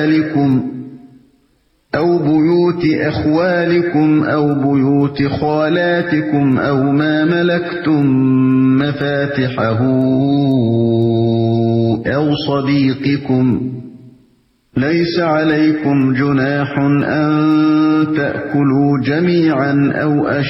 أو بيوت أخوالكم أو بيوت خالاتكم أو ما ملكتم مفاتحه أو صديقكم. ليس عليكم جناح أن تأكلوا جميعا أو